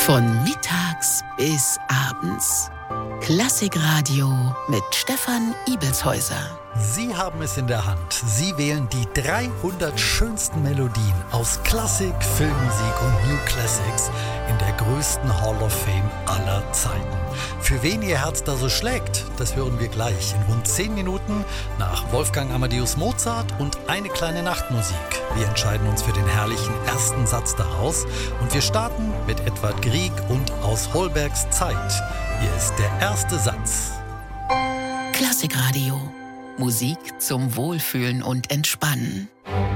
Von mittags bis abends. Klassikradio mit Stefan Ibelshäuser. Sie haben es in der Hand. Sie wählen die 300 schönsten Melodien aus Klassik, Filmmusik und New Classics in der größten Hall of Fame aller Zeiten. Für wen Ihr Herz da so schlägt, das hören wir gleich in rund 10 Minuten nach Wolfgang Amadeus Mozart und Eine kleine Nachtmusik. Wir entscheiden uns für den herrlichen ersten Satz daraus und wir starten mit Edvard Grieg und Aus Holbergs Zeit. Hier ist der erste Satz. Klassikradio. Musik zum Wohlfühlen und Entspannen.